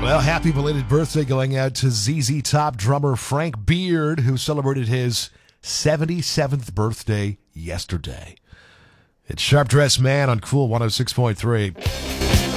Well, happy belated birthday going out to ZZ Top drummer Frank Beard, who celebrated his 77th birthday yesterday. It's Sharp Dressed Man on Cool 106.3.